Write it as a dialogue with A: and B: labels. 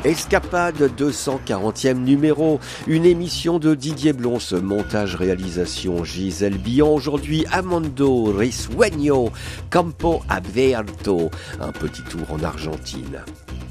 A: Escapade 240e numéro, une émission de Didier Blons, montage réalisation Gisèle Billon, aujourd'hui Amando Risueño, Campo Abierto, un petit tour en Argentine.